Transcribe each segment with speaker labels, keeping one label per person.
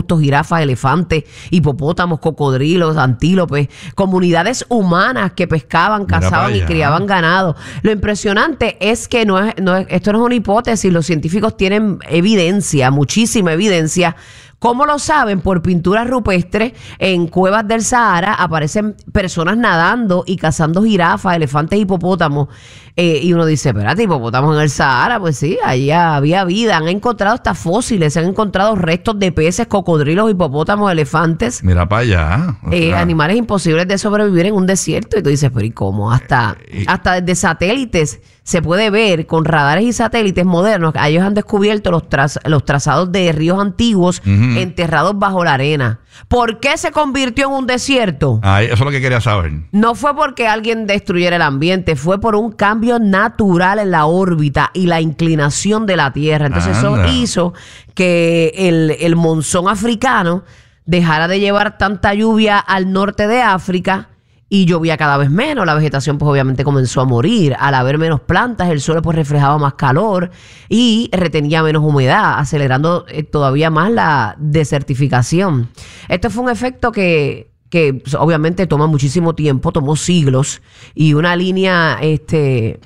Speaker 1: justos, jirafas, elefantes, hipopótamos, cocodrilos, antílopes, comunidades humanas que pescaban, cazaban y criaban ganado. Lo impresionante es que esto no es una hipótesis, los científicos tienen evidencia, muchísima evidencia. ¿Cómo lo saben? Por pinturas rupestres en cuevas del Sahara aparecen personas nadando y cazando jirafas, elefantes, hipopótamos. Y uno dice, espérate, hipopótamos en el Sahara. Pues sí, allí había vida. Han encontrado hasta fósiles, se han encontrado restos de peces, cocodrilos, hipopótamos, elefantes.
Speaker 2: Mira para allá.
Speaker 1: Animales imposibles de sobrevivir en un desierto. Y tú dices, pero ¿y cómo? Hasta desde satélites se puede ver con radares y satélites modernos. Ellos han descubierto los trazados de ríos antiguos enterrados bajo la arena. ¿Por qué se convirtió en un desierto?
Speaker 2: Eso es lo que quería saber.
Speaker 1: No fue porque alguien destruyera el ambiente, fue por un cambio natural en la órbita y la inclinación de la Tierra. Entonces eso hizo que el monzón africano dejara de llevar tanta lluvia al norte de África y llovía cada vez menos. La vegetación pues obviamente comenzó a morir. Al haber menos plantas, el suelo pues reflejaba más calor y retenía menos humedad, acelerando todavía más la desertificación. Esto fue un efecto que obviamente toma muchísimo tiempo, tomó siglos, y una línea, se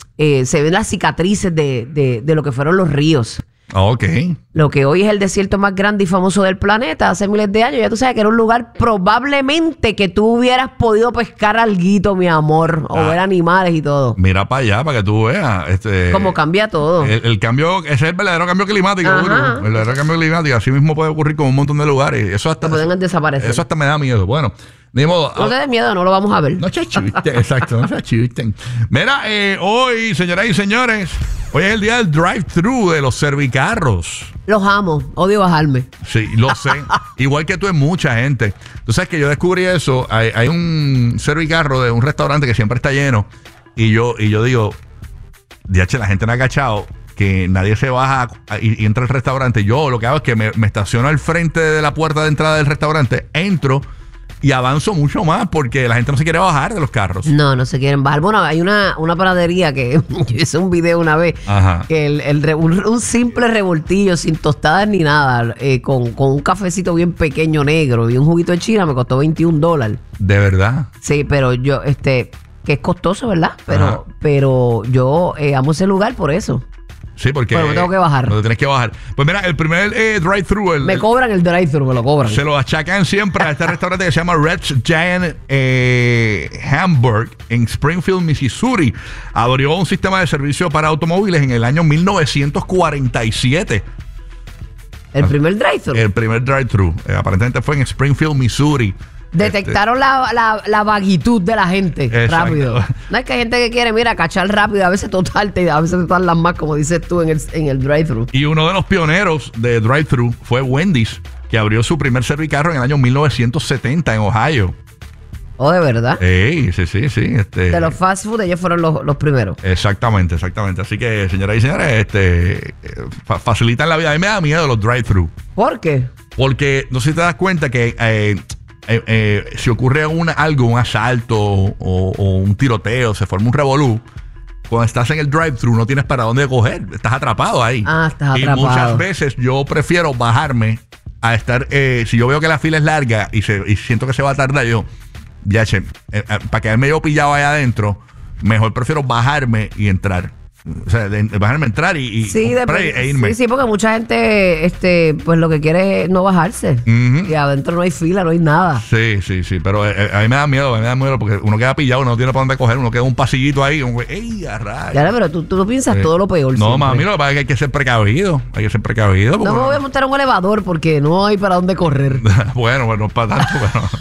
Speaker 1: ven las cicatrices de lo que fueron los ríos.
Speaker 2: Ok.
Speaker 1: Lo que hoy es el desierto más grande y famoso del planeta, hace miles de años, ya tú sabes que era un lugar probablemente que tú hubieras podido pescar alguito, mi amor, o ver animales y todo.
Speaker 2: Mira para allá, para que tú veas.
Speaker 1: Cómo cambia todo.
Speaker 2: El cambio, ese es el verdadero cambio climático. El verdadero cambio climático. Así mismo puede ocurrir con un montón de lugares. Eso hasta
Speaker 1: pueden desaparecer.
Speaker 2: Eso hasta me da miedo. Bueno, ni modo.
Speaker 1: No te des miedo, no lo vamos a ver.
Speaker 2: No se asusten, exacto, no se asusten. Mira, hoy, señoras y señores, hoy es el día del drive-thru de los servicarros.
Speaker 1: Los amo, odio bajarme.
Speaker 2: Sí, lo sé. Igual que tú, es mucha gente. Tú sabes que yo descubrí eso. Hay un servicarro de un restaurante que siempre está lleno. Y yo digo, DH, la gente no ha agachado, que nadie se baja y entra al restaurante. Yo lo que hago es que me estaciono al frente de la puerta de entrada del restaurante, entro y avanzo mucho más porque la gente no se quiere bajar de los carros.
Speaker 1: No se quieren bajar. Bueno, hay una panadería que yo hice un video una vez.
Speaker 2: Ajá.
Speaker 1: Que un simple revoltillo sin tostadas ni nada, con un cafecito bien pequeño negro y un juguito de China me costó $21.
Speaker 2: ¿De verdad?
Speaker 1: Sí, pero yo, que es costoso, ¿verdad? Pero yo amo ese lugar por eso.
Speaker 2: Sí, porque
Speaker 1: bueno, me tengo que bajar.
Speaker 2: No te tienes que bajar. Pues mira, el primer drive-thru.
Speaker 1: Me cobran el drive-thru, me lo cobran.
Speaker 2: Se lo achacan siempre a este restaurante que se llama Red's Giant Hamburg en Springfield, Missouri. Abrió un sistema de servicio para automóviles en el año 1947.
Speaker 1: ¿El primer drive-thru?
Speaker 2: El primer drive-thru. Aparentemente fue en Springfield, Missouri.
Speaker 1: Detectaron la vaguitud de la gente.
Speaker 2: Exacto.
Speaker 1: Rápido. No es que hay gente que quiere, mira, cachar rápido, a veces a veces te tardan más, como dices tú, en el drive-thru.
Speaker 2: Y uno de los pioneros de drive-thru fue Wendy's, que abrió su primer servicarro en el año 1970 en Ohio.
Speaker 1: ¿Oh, de verdad?
Speaker 2: Sí.
Speaker 1: De los fast food, ellos fueron los primeros.
Speaker 2: Exactamente. Así que, señoras y señores, facilitan la vida. A mí me da miedo los drive-thru.
Speaker 1: ¿Por qué?
Speaker 2: Porque no sé si te das cuenta que si ocurre algo, un asalto o un tiroteo, se forma un revolú, cuando estás en el drive-thru no tienes para dónde coger, estás atrapado ahí.
Speaker 1: Estás atrapado.
Speaker 2: Y muchas veces yo prefiero bajarme a estar, si yo veo que la fila es larga y siento que se va a tardar, para quedarme yo pillado allá adentro, mejor prefiero bajarme y entrar. O sea, bajarme a entrar y irme.
Speaker 1: Sí, porque mucha gente pues lo que quiere es no bajarse. Y adentro no hay fila, no hay nada.
Speaker 2: Sí. Pero a mí me da miedo porque uno queda pillado, uno no tiene para dónde coger, uno queda un pasillito ahí. ¡Ey, a rayos!
Speaker 1: Claro, pero tú piensas todo lo peor.
Speaker 2: No,
Speaker 1: siempre.
Speaker 2: mami, lo que pasa es que hay que ser precavido.
Speaker 1: No me voy a montar en un elevador porque no hay para dónde correr.
Speaker 2: bueno, para tanto.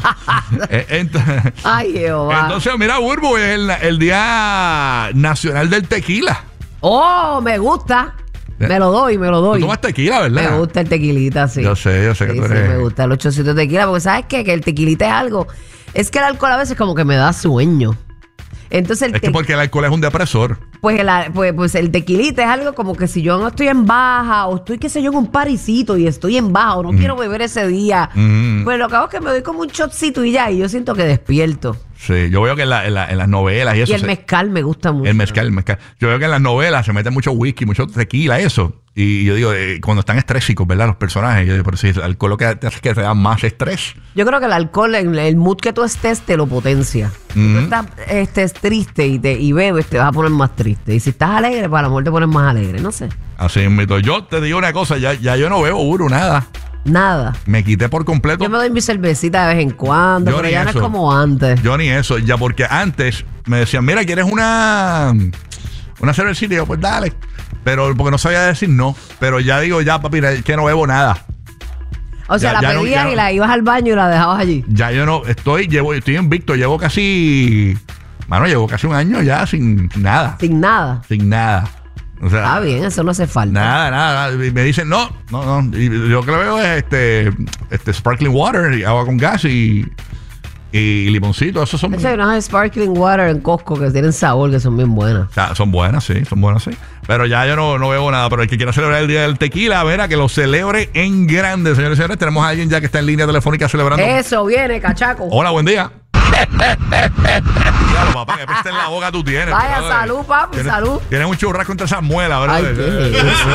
Speaker 1: Ay, Jehová.
Speaker 2: Entonces, mira, Burbu, es el Día Nacional del Tequila.
Speaker 1: ¡Oh, me gusta! Me lo doy.
Speaker 2: Tú tomas tequila, ¿verdad?
Speaker 1: Me gusta el tequilita, sí.
Speaker 2: Yo sé que tú eres.
Speaker 1: Sí, me gusta el 800 de tequila, porque ¿sabes qué? Que el tequilita es algo. Es que el alcohol a veces como que me da sueño. Entonces
Speaker 2: es que porque el alcohol es un depresor.
Speaker 1: Pues el tequilita es algo como que si yo no estoy en baja o estoy, qué sé yo, en un parisito y estoy en baja o no quiero beber ese día, pues lo que hago es que me doy como un shotcito y ya, y yo siento que despierto.
Speaker 2: Sí, yo veo que en las novelas y eso.
Speaker 1: Y el mezcal me gusta mucho.
Speaker 2: El mezcal. Yo veo que en las novelas se mete mucho whisky, mucho tequila, eso. Y yo digo, cuando están estrésicos, ¿verdad? Los personajes, yo digo, pero si el alcohol lo que te hace que te da más estrés.
Speaker 1: Yo creo que el alcohol, en el mood que tú estés, te lo potencia. Si tú estás triste y bebes, te vas a poner más triste. Y si estás alegre, pues a lo mejor te pones más alegre, no sé.
Speaker 2: Así es, mito. Yo te digo una cosa, ya yo no bebo nada.
Speaker 1: Nada.
Speaker 2: Me quité por completo.
Speaker 1: Yo me doy mi cervecita de vez en cuando, pero ya no es como antes.
Speaker 2: Yo ni eso, ya porque antes me decían, mira, ¿quieres una cervecita? Y yo, pues dale. Pero porque no sabía decir no. Pero ya digo, ya papi, que no bebo nada.
Speaker 1: O sea, la pedías y la ibas al baño y la dejabas allí.
Speaker 2: Ya yo no, estoy invicto, llevo casi un año ya sin nada.
Speaker 1: Sin nada.
Speaker 2: Sin nada. O sea,
Speaker 1: está bien, eso no hace falta.
Speaker 2: Nada. Y me dicen, no. Y lo que veo es sparkling water, agua con gas y limoncito. Esos son.
Speaker 1: Hay unas sparkling water en Costco que tienen sabor, que son bien buenas.
Speaker 2: O sea, son buenas, sí. Pero ya yo no bebo nada. Pero el que quiera celebrar el Día del Tequila, verá que lo celebre en grande, señores y señores. Tenemos a alguien ya que está en línea telefónica celebrando.
Speaker 1: Eso viene, cachaco.
Speaker 2: Hola, buen día. Claro, papá, que peste en la boca tú tienes.
Speaker 1: Vaya, salud, papi, salud.
Speaker 2: Tienes un churrasco contra esas muelas, ¿verdad?
Speaker 1: Ay, ¿qué es eso?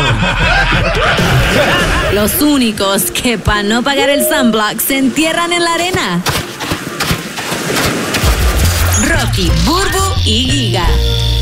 Speaker 3: Los únicos que para no pagar el sunblock se entierran en la arena. Rocky, Burbu y Giga.